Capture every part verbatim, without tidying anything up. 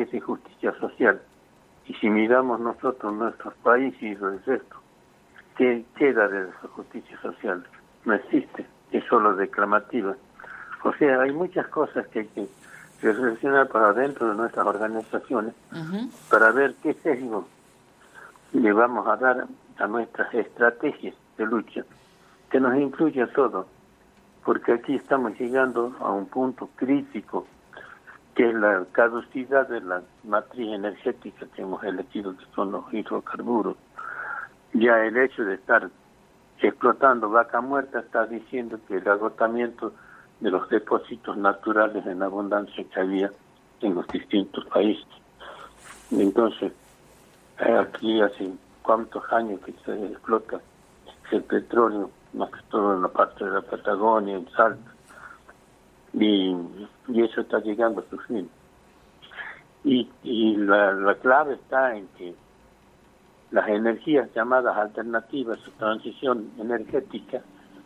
esa es justicia social. Y si miramos nosotros nuestros países y el resto, ¿qué queda de esa justicia social? No existe, es solo declamativa. O sea, hay muchas cosas que hay que reflexionar para dentro de nuestras organizaciones, uh-huh. para ver qué sesgo le vamos a dar a nuestras estrategias de lucha, que nos incluye a todos, porque aquí estamos llegando a un punto crítico, que es la caducidad de la matriz energética que hemos elegido, que son los hidrocarburos. Ya el hecho de estar explotando vaca muerta está diciendo que el agotamiento de los depósitos naturales en abundancia que había en los distintos países. Entonces, aquí hace cuántos años que se explota el petróleo, más que todo en la parte de la Patagonia, en Salta, y, y eso está llegando a su fin. Y, y la, la clave está en que las energías llamadas alternativas, su transición energética,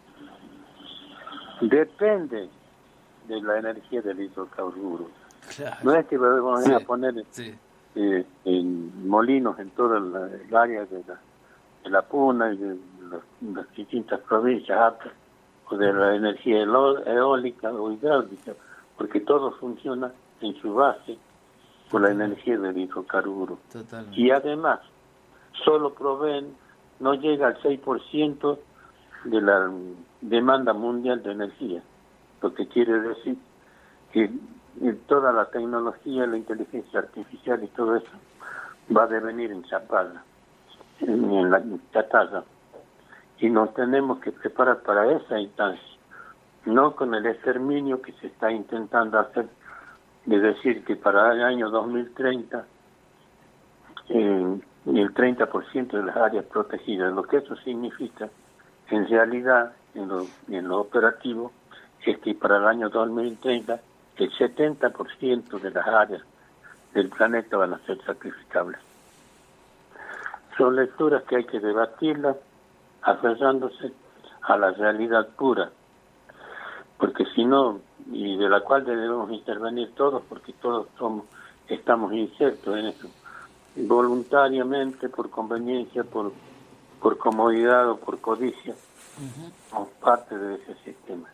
depende de la energía del hidrocarburo. Claro. No es que vamos sí. a poner sí. eh, en molinos en toda la, el área de la, de la Puna y de las, las distintas provincias, o de la energía eólica o hidráulica, porque todo funciona en su base con la energía del hidrocarburo. Totalmente. Y además, solo proveen, no llega al seis por ciento de la demanda mundial de energía, lo que quiere decir que toda la tecnología, la inteligencia artificial y todo eso va a devenir en chapada, en, en la chatarra, y nos tenemos que preparar para esa instancia, no con el exterminio que se está intentando hacer, de decir que para el año dos mil treinta eh, el treinta por ciento de las áreas protegidas. Lo que eso significa, en realidad, en lo, en lo operativo, es que para el año dos mil treinta el setenta por ciento de las áreas del planeta van a ser sacrificables. Son lecturas que hay que debatirlas aferrándose a la realidad pura, porque si no, y de la cual debemos intervenir todos, porque todos somos estamos insertos en eso, voluntariamente, por conveniencia, por por comodidad o por codicia, uh-huh. somos parte de ese sistema.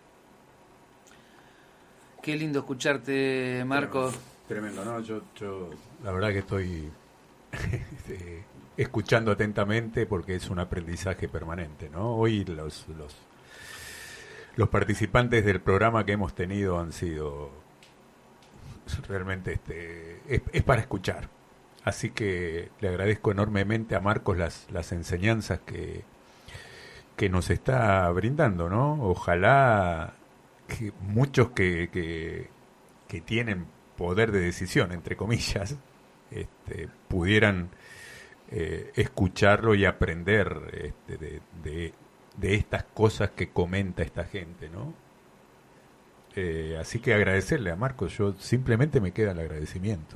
Qué lindo escucharte, Marco. Tremendo, ¿no? Yo, yo la verdad que estoy este, escuchando atentamente porque es un aprendizaje permanente, ¿no? Hoy los, los, los participantes del programa que hemos tenido han sido realmente, este, es, es para escuchar. Así que le agradezco enormemente a Marcos las, las enseñanzas que, que nos está brindando, ¿no? Ojalá que muchos que, que, que tienen poder de decisión, entre comillas, este, pudieran eh, escucharlo y aprender este, de, de, de estas cosas que comenta esta gente, ¿no? Eh, así que agradecerle a Marcos, yo simplemente me queda el agradecimiento.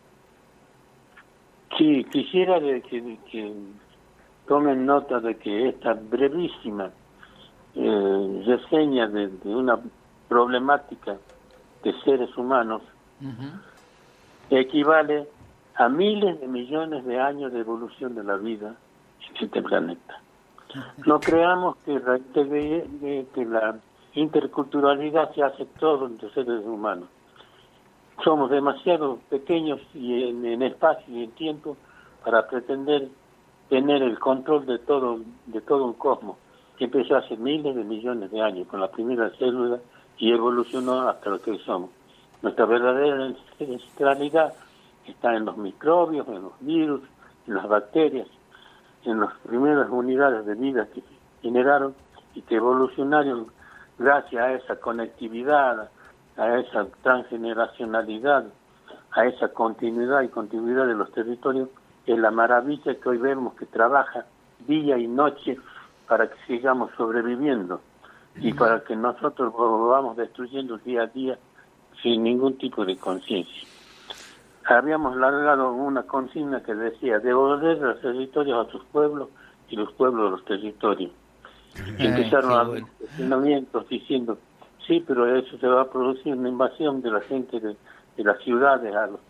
Sí, quisiera de que, que tomen nota de que esta brevísima eh, reseña de, de una problemática de seres humanos uh-huh. equivale a miles de millones de años de evolución de la vida en este planeta. No creamos que la, que, que la interculturalidad se hace todo entre seres humanos. Somos demasiado pequeños y en, en espacio y en tiempo para pretender tener el control de todo de todo un cosmos que empezó hace miles de millones de años con la primera célula y evolucionó hasta lo que hoy somos. Nuestra verdadera ancestralidad está en los microbios, en los virus, en las bacterias, en las primeras unidades de vida que se generaron y que evolucionaron gracias a esa conectividad, a esa transgeneracionalidad, a esa continuidad y continuidad de los territorios, es la maravilla que hoy vemos que trabaja día y noche para que sigamos sobreviviendo y para que nosotros vamos destruyendo día a día sin ningún tipo de conciencia. Habíamos largado una consigna que decía devolver los territorios a sus pueblos y los pueblos a los territorios. Y empezaron a haber cuestionamientos diciendo sí, pero eso se va a producir una invasión de la gente de, de las ciudades a los,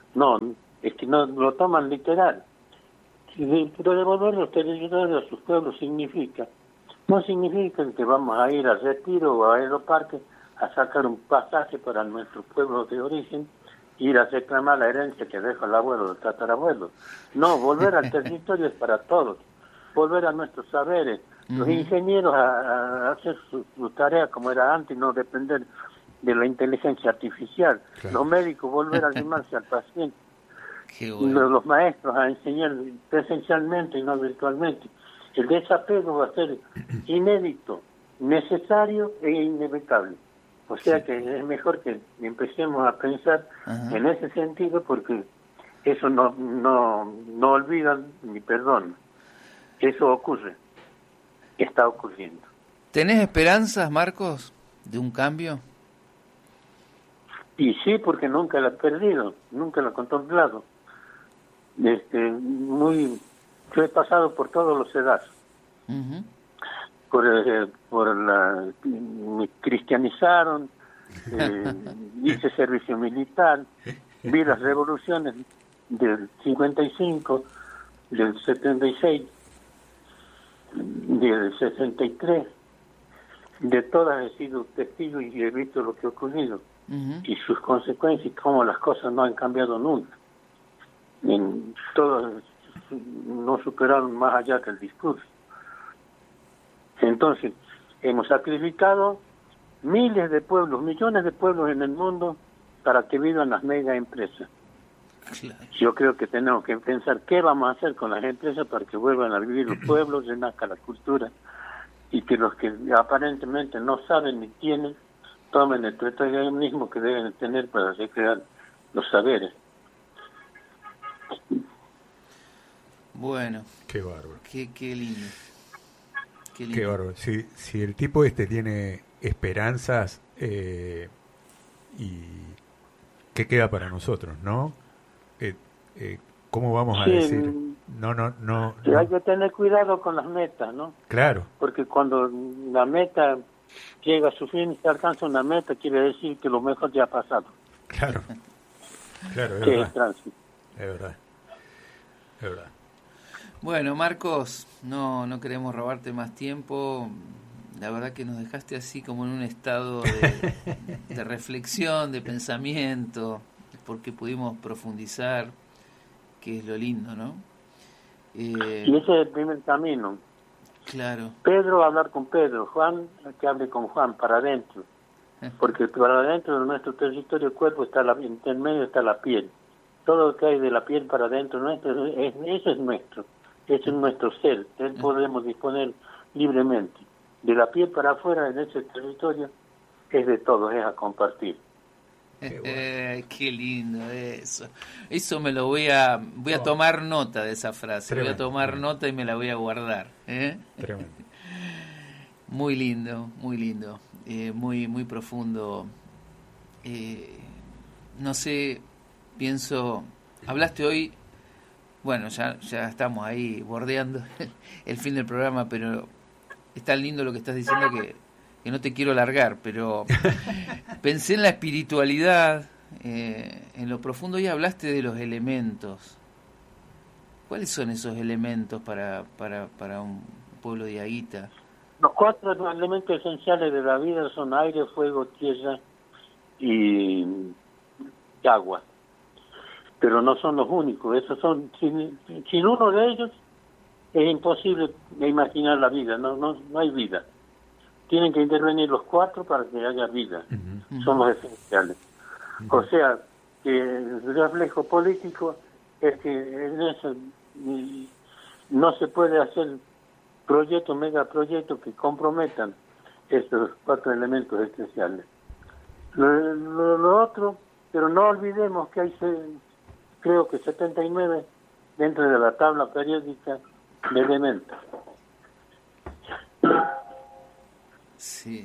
No, es que no lo toman literal. Pero devolver los territorios a sus pueblos significa, no significa que vamos a ir al Retiro o a Aeroparque a sacar un pasaje para nuestro pueblo de origen, ir a reclamar la herencia que dejó el abuelo o el tatarabuelo. No, volver al territorio es para todos, volver a nuestros saberes, los uh-huh. ingenieros a, a hacer su, su tarea como era antes, no depender de la inteligencia artificial, claro. Los médicos volver a arrimarse al paciente, Qué bueno. los, los maestros a enseñar presencialmente y no virtualmente. El desapego va a ser inédito, necesario e inevitable. O sea que es mejor que empecemos a pensar Ajá. en ese sentido, porque eso no no no olvidan ni perdonan. Eso ocurre, está ocurriendo. ¿Tenés esperanzas, Marcos, de un cambio? Y sí, porque nunca la he perdido, nunca la he contemplado. Este, muy, yo he pasado por todos los edades. Uh-huh. Por, eh, por la, me cristianizaron, eh, hice servicio militar, vi las revoluciones del cincuenta y cinco, del setenta y seis, del sesenta y tres, de todas he sido testigo y he visto lo que ha ocurrido uh-huh. y sus consecuencias y cómo las cosas no han cambiado nunca. En, todos no superaron más allá que el discurso. Entonces, hemos sacrificado miles de pueblos, millones de pueblos en el mundo para que vivan las mega empresas. Claro. Yo creo que tenemos que pensar qué vamos a hacer con las empresas para que vuelvan a vivir los pueblos, renazca la cultura, y que los que aparentemente no saben ni tienen, tomen el protagonismo que deben tener para recrear los saberes. Bueno. Qué bárbaro. Qué, qué lindo. Qué, Qué bárbaro. Si, si el tipo este tiene esperanzas, eh, y ¿qué queda para nosotros, no? Eh, eh, ¿Cómo vamos a sí, decir? No, no, no, no. Hay que tener cuidado con las metas, ¿no? Claro. Porque cuando la meta llega a su fin y se alcanza una meta, quiere decir que lo mejor ya ha pasado. Claro. Claro, es que verdad. Es tránsito. Es verdad. Es verdad. Bueno, Marcos, no no queremos robarte más tiempo. La verdad que nos dejaste así como en un estado de, de reflexión, de pensamiento, porque pudimos profundizar, que es lo lindo, ¿no? Eh, y ese es el primer camino. Claro. Pedro, hablar con Pedro. Juan, que hable con Juan, para adentro. Porque para adentro de nuestro territorio, el cuerpo está, la, en medio está la piel. Todo lo que hay de la piel para adentro nuestro, es, eso es nuestro. Eso es nuestro ser. Él podemos disponer libremente. De la piel para afuera, en ese territorio, es de todos, es a compartir. Qué, bueno. eh, qué lindo eso. Eso me lo voy a voy a tomar nota de esa frase. Tremendo. Voy a tomar nota y me la voy a guardar. ¿eh? Tremendo. Muy lindo, muy lindo, eh, muy muy profundo. Eh, no sé, pienso, hablaste hoy, bueno, ya ya estamos ahí bordeando el fin del programa, pero es tan lindo lo que estás diciendo que que no te quiero largar, pero pensé en la espiritualidad, eh, en lo profundo, y hablaste de los elementos. ¿Cuáles son esos elementos para para para un pueblo de Diaguita? Los cuatro elementos esenciales de la vida son aire, fuego, tierra y agua. Pero no son los únicos, esos son, sin, sin uno de ellos es imposible imaginar la vida, no no no hay vida. Tienen que intervenir los cuatro para que haya vida. Uh-huh. Son los esenciales. Uh-huh. O sea, que el reflejo político es que en eso no se puede hacer proyectos, megaproyectos que comprometan estos cuatro elementos esenciales. Lo, lo, lo otro, pero no olvidemos que hay, creo que setenta y nueve dentro de la tabla periódica de elementos. Sí.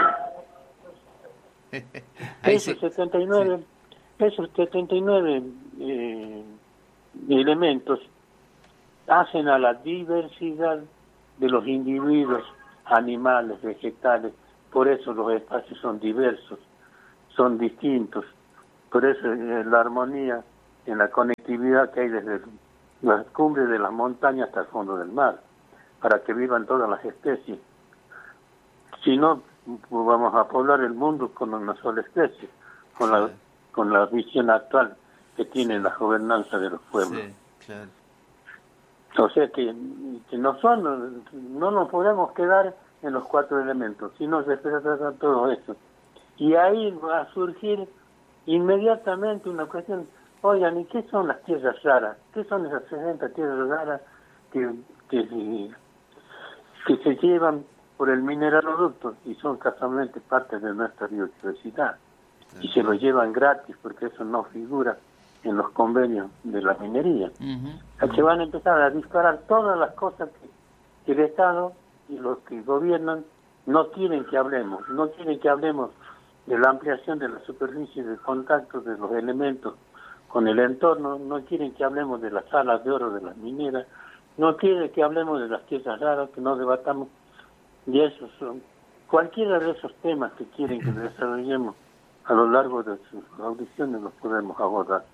esos setenta y nueve, sí. esos setenta y nueve eh, elementos hacen a la diversidad de los individuos, animales, vegetales. Por eso los espacios son diversos, son distintos. Por eso eh, la armonía en la conectividad que hay desde las cumbres de las montañas hasta el fondo del mar, para que vivan todas las especies. Si no, vamos a poblar el mundo con una sola especie, con la, con la visión actual que tiene la gobernanza de los pueblos. Sí, claro. O sea que, que no son, no nos podemos quedar en los cuatro elementos, sino se trata todo eso. Y ahí va a surgir inmediatamente una cuestión, oigan, ¿y qué son las tierras raras? ¿Qué son esas sesenta tierras raras que, que, que se llevan por el mineraloducto y son casualmente parte de nuestra biodiversidad? Y se lo llevan gratis porque eso no figura en los convenios de la minería. Uh-huh. Se van a empezar a disparar todas las cosas que, que el Estado y los que gobiernan no quieren que hablemos, no quieren que hablemos de la ampliación de la superficie de contacto de los elementos con el entorno, no quieren que hablemos de las salas de oro de las mineras, no quieren que hablemos de las tierras raras, que no debatamos de esos, son cualquiera de esos temas que quieren que desarrollemos a lo largo de sus audiciones los podemos abordar.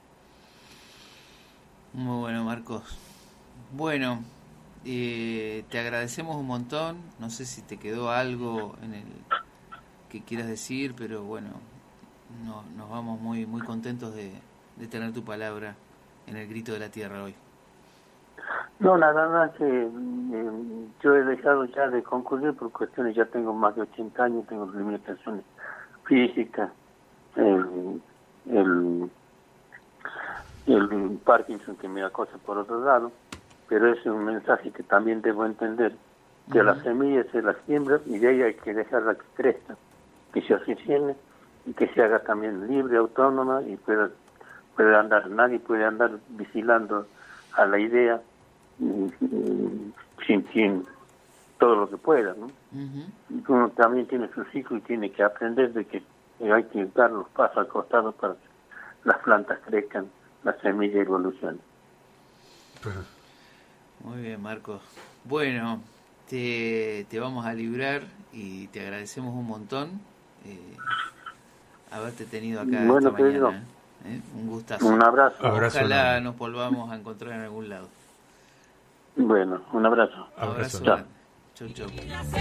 Muy bueno, Marcos. Bueno, eh, te agradecemos un montón. No sé si te quedó algo en el que quieras decir, pero bueno, no, nos vamos muy muy contentos de, de tener tu palabra en el Grito de la Tierra hoy. No, nada más que eh, yo he dejado ya de concurrir por cuestiones, ya tengo más de ochenta años, tengo limitaciones físicas, el, el, el Parkinson que me acosa por otro lado, pero es un mensaje que también debo entender, que uh-huh. la semilla se la siembra y de ahí hay que dejarla que crezca, que se asociene y que se haga también libre, autónoma y pueda, pueda andar, nadie puede andar vigilando a la idea sin, sin todo lo que pueda, ¿no? Uh-huh. Y uno también tiene su ciclo y tiene que aprender de que hay que dar los pasos al costado para que las plantas crezcan, la semilla evolucione. Muy bien, Marcos. Bueno, te, te vamos a librar y te agradecemos un montón eh, haberte tenido acá bueno, esta mañana. ¿eh? Un gustazo. Un abrazo. Ojalá abrazo, nos volvamos a encontrar en algún lado. Bueno, un abrazo. Abrazo. Chao. Chau, chau.